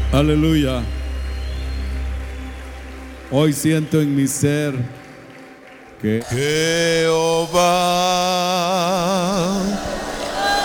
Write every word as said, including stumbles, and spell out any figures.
Aleluya. Hoy siento en mi ser que Jehová